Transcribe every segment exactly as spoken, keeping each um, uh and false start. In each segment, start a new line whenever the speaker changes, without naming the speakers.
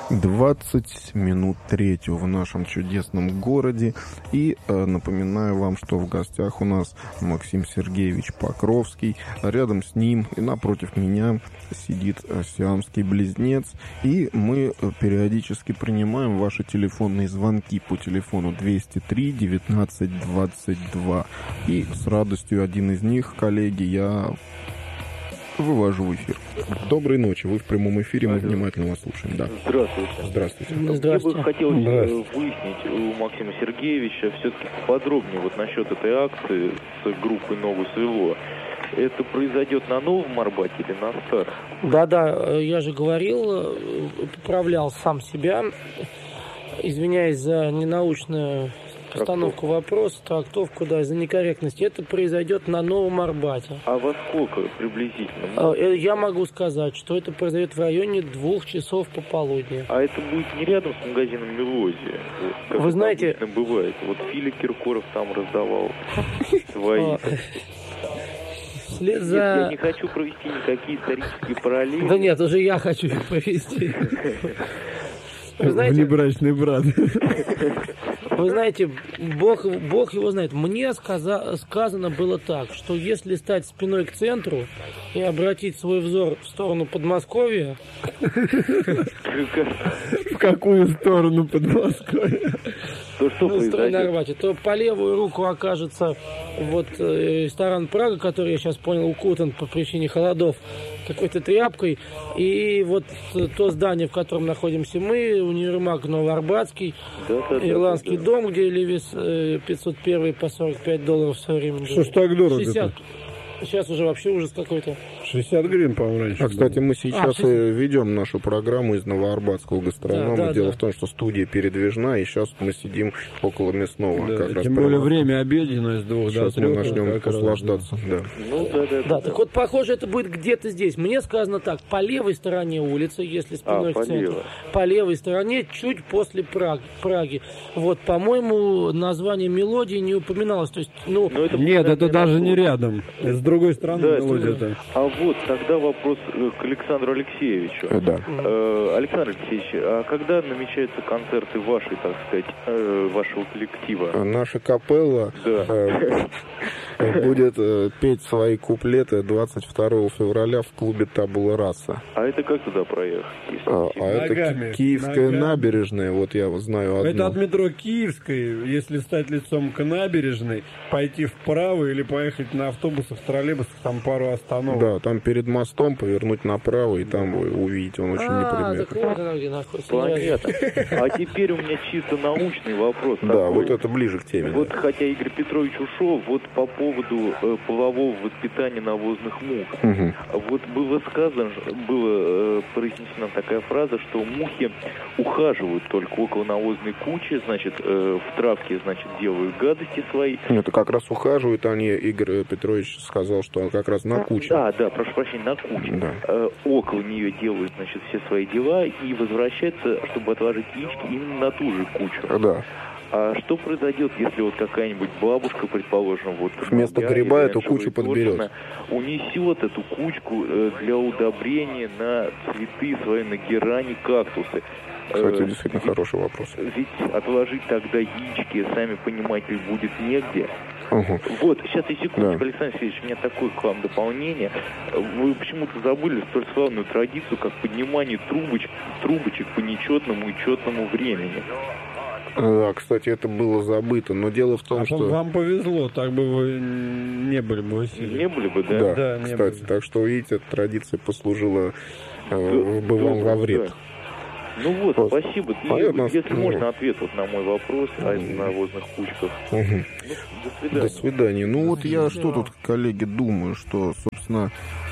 двадцать минут третьего в нашем чудесном городе. И э, напоминаю вам, что в гостях у нас Максим Сергеевич Покровский. А рядом с ним и напротив меня сидит сиамский близнец. И мы периодически принимаем ваши телефонные звонки по телефону двести три девятнадцать двадцать два. И с радостью один из них, коллеги, я вывожу в эфир. Доброй ночи, вы в прямом эфире, мы внимательно вас слушаем. Да.
Здравствуйте.
Здравствуйте.
Здравствуйте. Мне бы хотелось выяснить у Максима Сергеевича все-таки поподробнее вот насчет этой акции с группой «Новое село». Это произойдет на Новом Арбате или на Старом?
Да-да, я же говорил, поправлял сам себя, извиняюсь за ненаучную постановку вопроса, трактовку, да, за некорректность. Это произойдет на Новом Арбате.
А во сколько приблизительно?
Я могу сказать, что это произойдет в районе двух часов пополудни.
А это будет не рядом с магазином «Мелодия», как
Вы знаете,
обычно бывает. Вот Филя Киркоров там раздавал свои.
Вслед за...
Нет, я не хочу провести никакие исторические параллели.
Да нет, уже я хочу их провести. Вы знаете,
внебрачный брат.
Вы знаете, Бог, Бог его знает. Мне сказа, сказано было так, что если стать спиной к центру и обратить свой взор в сторону Подмосковья...
В какую сторону Подмосковья?
То что произойдет?
То по левую руку окажется вот э, ресторан «Прага», который, я сейчас понял, укутан по причине холодов какой-то тряпкой. И вот то здание, в котором находимся мы, универмаг Новоарбатский, да, да, ирландский да, да, да. дом, где Левис э, пятьсот один по сорок пять долларов все время.
Что ж так дорого?
шестьдесят. Сейчас уже вообще ужас какой-то.
шестьдесят гривен, по-моему, раньше. А, кстати, мы сейчас а, ведем нашу программу из Новоарбатского гастронома. Да, да, Дело да. в том, что студия передвижна, и сейчас мы сидим около мясного.
Да,
как раз
тем более время обеденное с двух
сейчас
до трех.
Сейчас мы начнем наслаждаться. Да.
Ну, да, да, да,
да, да, так вот, похоже, это будет где-то здесь. Мне сказано так, по левой стороне улицы, если спиной
а,
к центру.
По,
по левой стороне, чуть после Праг, Праги. Вот, по-моему, название «Мелодии» не упоминалось. То есть, ну...
это Нет, это даже не рядом. С другой стороны,
да,
мелодия. Это...
А вот тогда вопрос к Александру Алексеевичу.
Да.
Э, Александр Алексеевич, а когда намечаются концерты вашей, так сказать, э, вашего коллектива?
Наша капелла
да.
э, будет э, петь свои куплеты двадцать второго февраля в клубе «Табула Раса».
А это как туда проехать?
А, а это Киевская ногами. Набережная, вот я знаю одну.
Это от метро Киевской, если стать лицом к набережной, пойти вправо или поехать на автобусах, троллейбусах, там пару остановок.
Да, там перед мостом повернуть направо, и там вы увидите, он очень
а,
неприметный.
Понятно. А теперь у меня чисто научный вопрос.
Да, такой. Вот это ближе к теме.
Вот
да.
хотя Игорь Петрович ушел, вот по поводу э, полового воспитания навозных мух.
Угу.
Вот было сказано, было э, произнесена такая фраза, что мухи ухаживают только около навозной кучи, значит, э, в травке, значит, делают гадости свои.
Это как раз ухаживают они, Игорь Петрович сказал, что он как раз на куче.
Да, да, прошу прощения, на куче.
Да.
Э, около нее делают, значит, все свои дела и возвращаются, чтобы отложить яички именно на ту же кучу.
Да.
А что произойдет, если вот какая-нибудь бабушка, предположим, вот
вместо гриба эту кучу подберет,
унесет эту кучку для удобрения на цветы свои, на герани, кактусы?
Кстати, действительно ведь, хороший вопрос.
Ведь отложить тогда яички, сами понимаете, будет негде.
Угу.
Вот, сейчас и секундочку,
да.
Александр Алексеевич, у меня такое к вам дополнение. Вы почему-то забыли столь славную традицию, как поднимание трубочек, трубочек по нечетному и четному времени.
Да, кстати, это было забыто, но дело в том,
а
что...
Вам повезло, так бы вы не были бы в эфире.
Не были бы, да?
Да,
да
кстати,
были.
Так что, видите, эта традиция послужила э, бы вам во вред.
Да. Ну вот, Просто. спасибо.
Понятно,
Если
ну,
можно, ответ вот на мой вопрос о навозных кучках.
Угу.
Ну, до свидания.
До свидания. Ну вот я что тут, коллеги, думаю, что, собственно,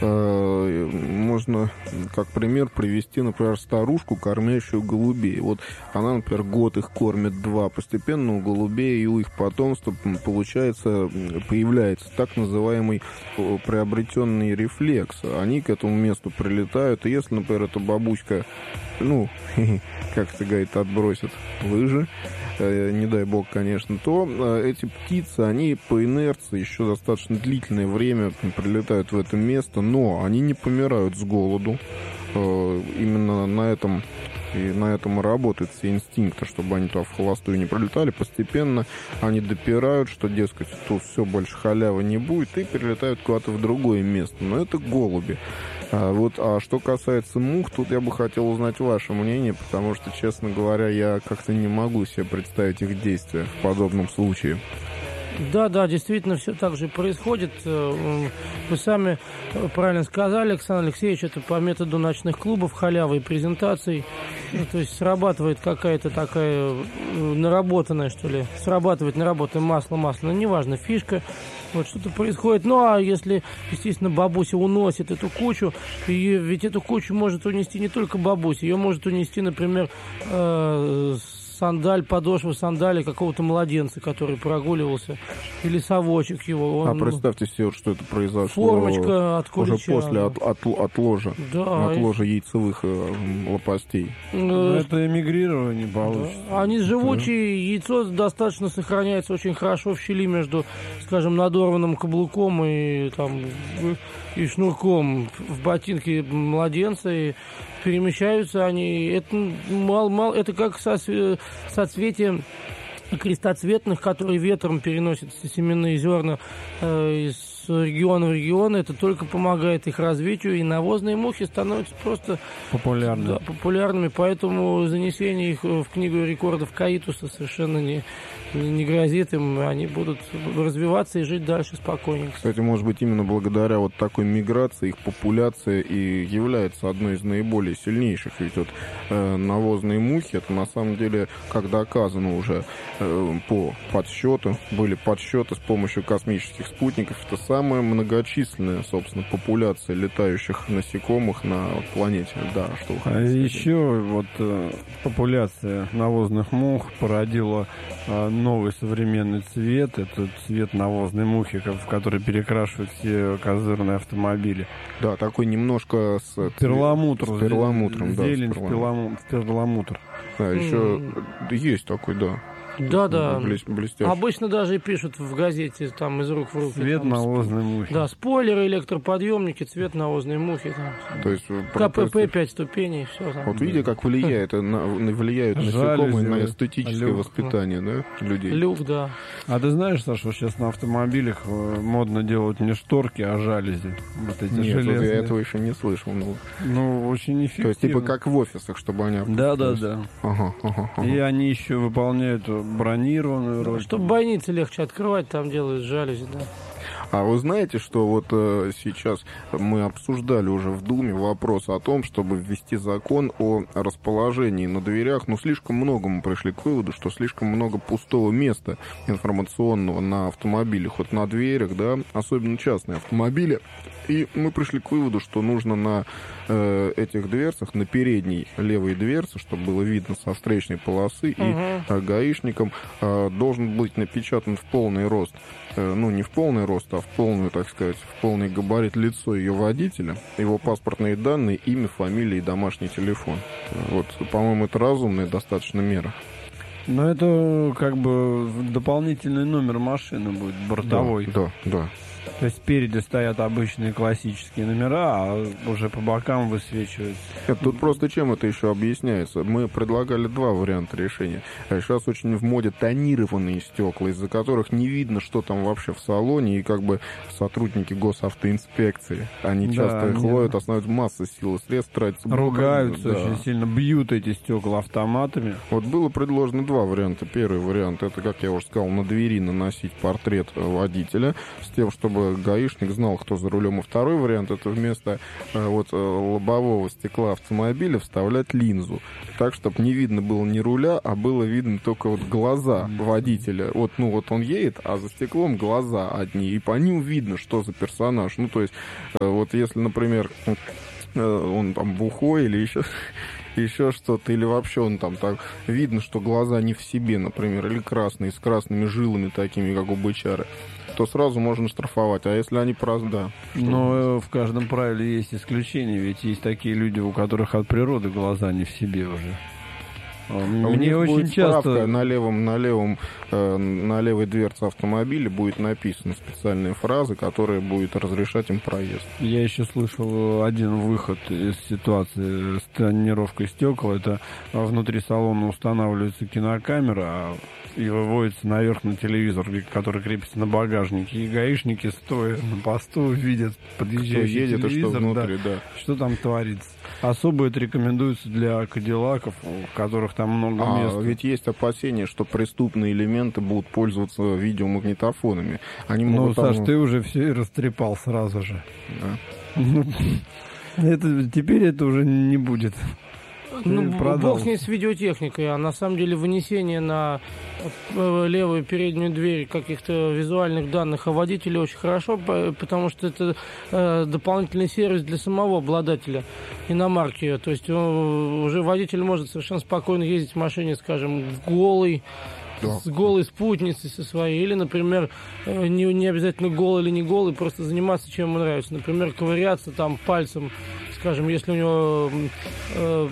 э, можно как пример привести, например, старушку, кормящую голубей. Вот она, например, год их кормит, два. Постепенно у голубей и у их потомства получается, появляется так называемый приобретенный рефлекс. Они к этому месту прилетают, и если, например, эта бабучка, ну, как это говорит, отбросит лыжи, э, не дай бог, конечно, то э, эти птицы, они по инерции еще достаточно длительное время прилетают в это место, но они не помирают с голоду. Э, именно на этом И на этом и работают все инстинкты, чтобы они туда в холостую не пролетали. Постепенно они допирают, что, дескать, тут все, больше халявы не будет, и перелетают куда-то в другое место. Но это голуби. А, вот, а что касается мух, тут я бы хотел узнать ваше мнение, потому что, честно говоря, я как-то не могу себе представить их действия в подобном случае.
Да, да, действительно, все так же происходит. Вы сами правильно сказали, Александр Алексеевич, это по методу ночных клубов, халявы и презентаций. Ну, то есть срабатывает какая-то такая наработанная, что ли, срабатывает наработанное масло, масло, ну, неважно, фишка. Вот что-то происходит. Ну, а если, естественно, бабуся уносит эту кучу, и ведь эту кучу может унести не только бабуся, ее может унести, например, э, сандаль, подошва сандали какого-то младенца, который прогуливался, или совочек его. Он,
а представьте себе, что это произошло
формочка от
уже после от, от, от ложа,
да,
от ложа яйцевых э, лопастей.
Э, это эмигрирование получится.
Да. Они живучие, яйцо достаточно сохраняется очень хорошо в щели между, скажем, надорванным каблуком и, там, и шнурком в ботинке младенца, и перемещаются они. Это мало-мало, это как со, соцветие крестоцветных, которые ветром переносят семенные зерна э, из региона в регион. Это только помогает их развитию, и навозные мухи становятся просто
популярными.
Да, популярными, поэтому занесение их в книгу рекордов Каитуса совершенно не, не грозит им. Они будут развиваться и жить дальше спокойненько.
Кстати, может быть, именно благодаря вот такой миграции их популяция и является одной из наиболее сильнейших. Ведь вот э, навозные мухи, это на самом деле, как доказано уже э, по подсчету, были подсчеты с помощью космических спутников, это самая многочисленная, собственно, популяция летающих насекомых на планете. Да, что вы
а еще вот э, популяция навозных мух породила э, новый современный цвет. Это цвет навозной мухи, в который перекрашивают все козырные автомобили.
Да, такой немножко с
перламутр,
с перламутром,
зелень,
да, с перламутром.
В перламутр.
Да, еще mm. есть такой, да.
Да, да.
Блестящий.
Обычно даже и пишут в газете там из рук в руки.
Цвет
там,
навозной мухи.
Да, спойлеры, электроподъемники, цвет навозной мухи. Там.
То есть
КПП пять ступеней, все. Там.
Вот видите, как влияет, на, влияют насекомые на эстетическое люк, воспитание, да, людей.
Люк, да.
А ты знаешь, Саша, сейчас на автомобилях модно делать не шторки, а жалюзи. Вот эти
Нет,
железные.
я этого еще не слышал. Ну,
ну очень эффективно.
То есть типа как в офисах, чтобы они...
Да, да, да.
Ага, ага, ага.
И они еще выполняют бронированную роль.
Чтобы бойницы легче открывать, там делают жалюзи, да.
А вы знаете, что вот э, сейчас мы обсуждали уже в Думе вопрос о том, чтобы ввести закон о расположении на дверях. Ну, слишком много мы пришли к выводу, что слишком много пустого места информационного на автомобилях. Вот на дверях, да, особенно частные автомобили. И мы пришли к выводу, что нужно на э, этих дверцах, на передней левой дверце, чтобы было видно со встречной полосы, угу. и э, гаишникам э, должен быть напечатан в полный рост, э, ну, не в полный рост, а в полную, так сказать, в полный габарит лицо ее водителя, его паспортные данные, имя, фамилия и домашний телефон. Вот, по-моему, это разумная достаточно мера.
Но это как бы дополнительный номер машины будет, бортовой.
Да, да, да.
То есть спереди стоят обычные классические номера, а уже по бокам высвечиваются.
Нет, тут просто чем это еще объясняется? Мы предлагали два варианта решения. Сейчас очень в моде тонированные стекла, из-за которых не видно, что там вообще в салоне, и как бы сотрудники госавтоинспекции, они часто да, их они... ловят, остановят массу сил и средств, тратятся.
Ругаются
да.
очень сильно, бьют эти стекла автоматами.
Вот было предложено два варианта. Первый вариант, это, как я уже сказал, на двери наносить портрет водителя, с тем, чтобы гаишник знал, кто за рулем. И второй вариант, это вместо э, вот, лобового стекла автомобиля вставлять линзу. Так, чтобы не видно было ни руля, а было видно только вот глаза водителя. Вот, ну, вот он едет, а за стеклом глаза одни. И по ним видно, что за персонаж. Ну, то есть, э, вот если, например, э, он там бухой или еще... еще что-то, или вообще он там так видно, что глаза не в себе, например, или красные, с красными жилами такими, как у бычары, то сразу можно штрафовать. А если они просто, да.
Но в каждом правиле есть исключения, ведь есть такие люди, у которых от природы глаза не в себе уже. Мне очень часто
на левом, на левом, э, на левой дверце автомобиля будет написана специальные фразы, которые будут разрешать им проезд.
Я еще слышал один выход из ситуации с тонировкой стекол. Это внутри салона устанавливается кинокамера и выводится наверх на телевизор, который крепится на багажнике. И гаишники, стоя на посту, видят подъезжающий
едет,
телевизор,
что внутри,
да,
да.
что там творится. Особо это рекомендуется для кадиллаков, в которых там много
а,
места.
Ведь есть опасения, что преступные элементы будут пользоваться видеомагнитофонами. Они могут
ну, Саш,
там...
ты уже все и растрепал сразу же.
Да.
Это, теперь это уже не будет.
Ну, бог с ней с видеотехникой, а на самом деле вынесение на левую переднюю дверь каких-то визуальных данных о водителе очень хорошо, потому что это э, дополнительный сервис для самого обладателя иномарки. То есть он, уже водитель может совершенно спокойно ездить в машине, скажем, голый, да. с голой спутницей со своей, или, например, не, не обязательно голый или не голый, просто заниматься чем ему нравится. Например, ковыряться там пальцем, скажем, если у него э,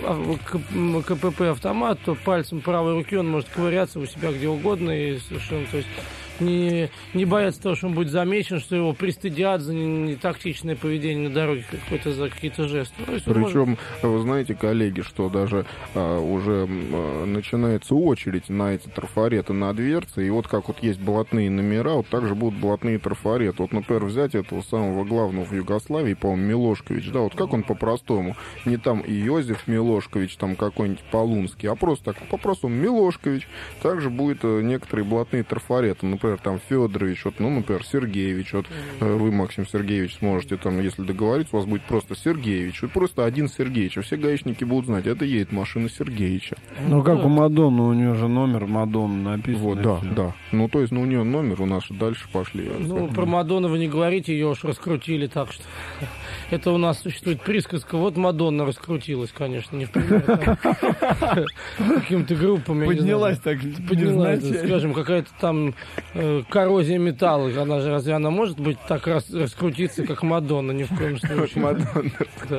КПП автомат, то пальцем правой руки он может ковыряться у себя где угодно и совершенно, то есть не, не бояться того, что он будет замечен, что его пристыдят за нетактичное поведение на дороге, какой-то за какие-то жесты. Ну,
Причем,
может...
вы знаете, коллеги, что даже а, уже а, начинается очередь на эти трафареты на дверце, и вот как вот есть блатные номера, вот также будут блатные трафареты. Вот, например, взять этого самого главного в Югославии, по-моему, Милошкович, да, вот как он по-простому, не там Иозеф Милошкович, там какой-нибудь Полунский, а просто так, по-простому Милошкович, также будет некоторые блатные трафареты, например, там Федорович, вот, ну, например, Сергеевич, вот mm-hmm. вы, Максим Сергеевич, сможете там, если договориться, у вас будет просто Сергеевич, вот просто один Сергеевич, а все гаишники будут знать, это едет машина Сергеевича.
Ну, как у Мадонны, у нее же номер Мадонны написан.
Вот, да, все. да. Ну, то есть, ну, у нее номер, у нас дальше пошли.
Ну, про Мадонну вы не говорите, ее уж раскрутили так, что это у нас существует присказка, вот Мадонна раскрутилась, конечно, не в пример каким-то группам,
поднялась так,
поднялась, скажем, какая-то там коррозия металла, она же разве она может быть так рас, раскрутиться, как Мадонна, ни в коем случае.
Мадонна.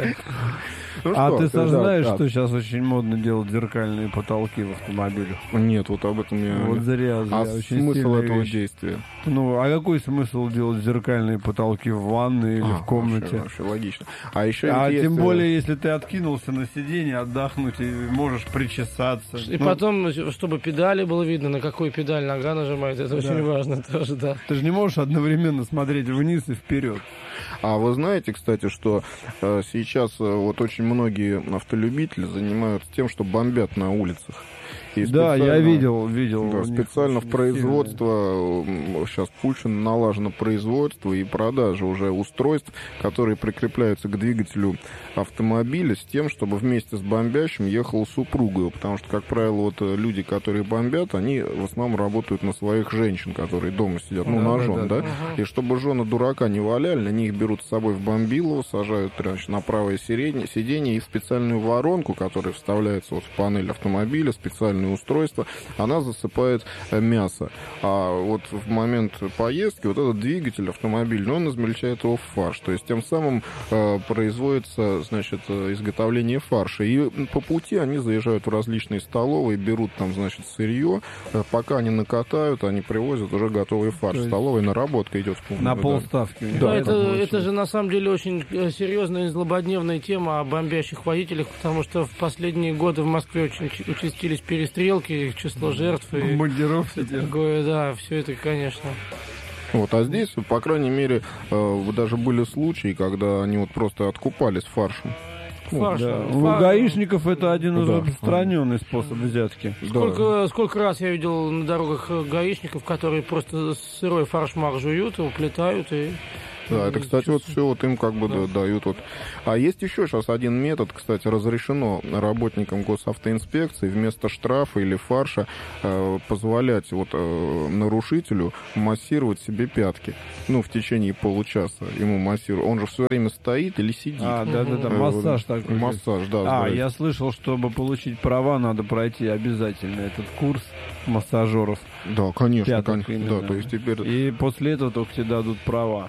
Ну, а что, ты, Саш, да, знаешь, да. что сейчас очень модно делать зеркальные потолки в автомобилях?
Нет, вот об этом я...
Вот зря, зря.
А
очень
смысл этого
вещь.
действия?
Ну, а какой смысл делать зеркальные потолки в ванной или
а,
в комнате?
Вообще, вообще логично. А, еще
а
есть...
тем более, если ты откинулся на сиденье, отдохнуть и можешь причесаться.
И
ну...
потом, чтобы педали было видно, на какую педаль нога нажимает, это да. очень важно тоже, да.
Ты же не можешь одновременно смотреть вниз и вперед.
А вы знаете, кстати, что э, сейчас э, вот очень многие автолюбители занимаются тем, что бомбят на улицах. И
да, я видел, видел.
Да, специально в производство, сильно. Сейчас Пущино налажено производство и продажа уже устройств, которые прикрепляются к двигателю автомобиля с тем, чтобы вместе с бомбящим ехала супруга. Потому что, как правило, вот люди, которые бомбят, они в основном работают на своих женщин, которые дома сидят, ну, да, на жен, да? да? Угу. И чтобы жены дурака не валяли, они их берут с собой в бомбилово, сажают значит, на правое сиденье и в специальную воронку, которая вставляется вот в панель автомобиля, специальную устройство, она засыпает мясо. А вот в момент поездки вот этот двигатель автомобильный, он измельчает его в фарш. То есть тем самым э, производится, значит, изготовление фарша. И по пути они заезжают в различные столовые, берут там, значит, сырье. Пока они накатают, они привозят уже готовый фарш. Столовая наработка идет.
На да. полставки.
Да, да, это, это же на самом деле очень серьезная и злободневная тема о бомбящих водителях, потому что в последние годы в Москве очень участились перестрелки, их число жертв и
бомбардировки.
Такое, да, все это, конечно.
Вот, а здесь, по крайней мере, э, даже были случаи, когда они вот просто откупались фаршем.
Фарш,
да.
фарш.
У гаишников это один из да. распространенный способ взятки.
Сколько,
да.
сколько раз я видел на дорогах гаишников, которые просто сырой фаршмак жуют, уплетают и...
Да, это, кстати, вот все вот им как бы да. дают. Вот. А есть еще сейчас один метод, кстати, разрешено работникам госавтоинспекции вместо штрафа или фарша э, позволять вот э, нарушителю массировать себе пятки. Ну, в течение получаса ему массируют. Он же все время стоит или сидит.
А, да-да-да, массаж такой.
Массаж, да.
А, я слышал, чтобы получить права, надо пройти обязательно этот курс массажеров.
Да, конечно,
Пяток,
конечно. Да, то есть теперь...
И после этого только тебе дадут права.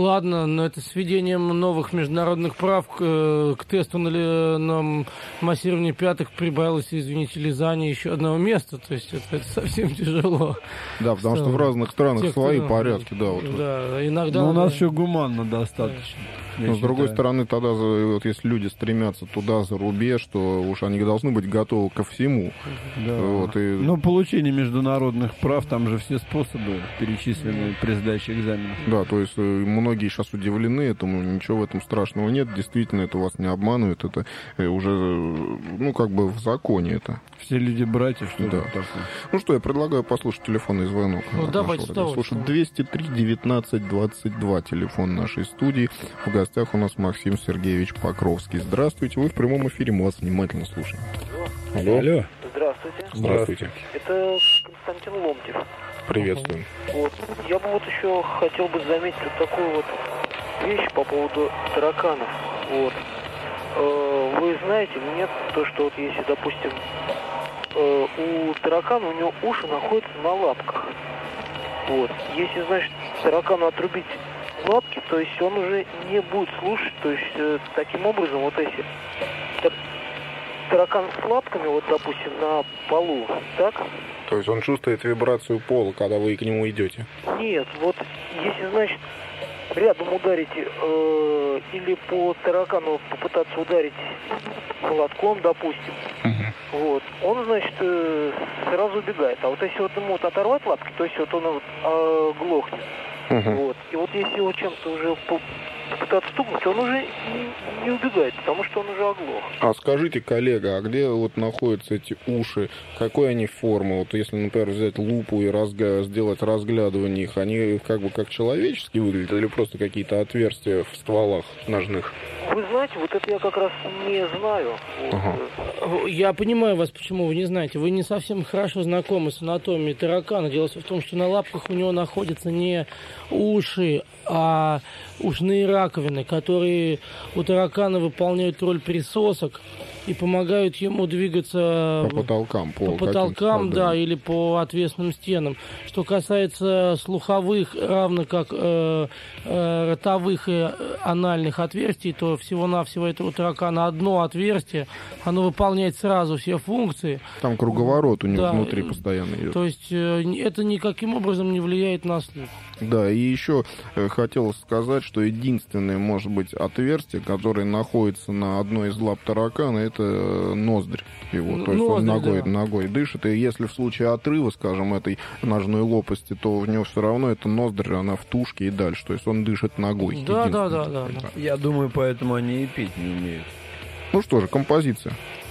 ладно, но это с введением новых международных прав к, к тесту на, на массирование пяток прибавилось, извините, лизание еще одного места. То есть это, это совсем тяжело.
Да, потому что, что в разных странах
те,
свои
кто,
порядки, да. Вот,
да, иногда...
Но у нас
да.
еще гуманно достаточно.
Но, с другой стороны, тогда, вот, если люди стремятся туда, за рубеж, то уж они должны быть готовы ко всему.
Да.
Вот, и...
Но получение международных прав, там же все способы перечислены при сдаче экзаменов.
Да, то есть многие сейчас удивлены этому, ничего в этом страшного нет. Действительно, это вас не обманывает, это уже, ну, как бы в законе это.
Все люди братья, что
да.
такое.
Ну что, я предлагаю послушать телефонный звонок.
Ну, давайте,
слушать двести три девятнадцать двадцать два, телефон нашей студии. В гостях у нас Максим Сергеевич Покровский. Здравствуйте, вы в прямом эфире, мы вас внимательно слушаем.
Алло.
Алло.
Здравствуйте.
Здравствуйте.
Это Константин Ломтев.
Приветствуем.
Вот. Я бы вот еще хотел бы заметить вот такую вот вещь по поводу тараканов. Вот. Э, вы знаете или нет, то, что вот если, допустим, э, у таракана, у него уши находятся на лапках. Вот. Если, значит, таракану отрубить лапки, то есть он уже не будет слушать, то есть э, таким образом, вот если тар- таракан с лапками, вот, допустим, на полу, так?
То есть он чувствует вибрацию пола, когда вы к нему идете?
Нет, вот если, значит, рядом ударить э, или по таракану попытаться ударить молотком, допустим, угу. Вот, он, значит, э, сразу убегает. А вот если вот ему вот оторвать лапки, то есть вот он вот, э, глохнет. Угу. Вот. И вот если его чем-то уже попытаться стукнуть, он уже не, не убегает, потому что он уже оглох.
А скажите, коллега, а где вот находятся эти уши? Какой они формы? Вот если, например, взять лупу и разга... сделать разглядывание их, они как бы как человеческие выглядят или просто какие-то отверстия в стволах ножных?
Вы знаете, вот это я как раз не знаю.
Ага.
Я понимаю вас, почему вы не знаете. Вы не совсем хорошо знакомы с анатомией таракана. Дело в том, что на лапках у него находятся не уши, а ушные раковины, которые у таракана выполняют роль присосок и помогают ему двигаться
по потолкам, по,
по потолкам, да, или по отвесным стенам. Что касается слуховых, равно как э, э, ротовых и анальных отверстий, то всего-навсего этого таракана одно отверстие, оно выполняет сразу все функции.
Там круговорот у него
да,
внутри постоянно идет.
То есть э, это никаким образом не влияет на слух.
Да, и еще э, хотелось сказать, что единственное, может быть, отверстие, которое находится на одной из лап таракана, это ноздрь его. То есть
ноздрь,
он ногой,
да.
ногой дышит, и если в случае отрыва, скажем, этой ножной лопасти, то в него все равно эта ноздрь, она в тушке и дальше. То есть он дышит ногой.
Да, да, да, да, да.
Я думаю, поэтому они и петь не умеют.
Ну что же, композиция.